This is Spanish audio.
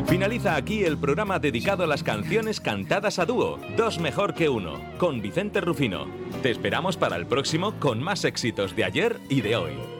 Finaliza aquí el programa dedicado a las canciones cantadas a dúo, Dos mejor que uno, con Vicente Rufino. Te esperamos para el próximo con más éxitos de ayer y de hoy.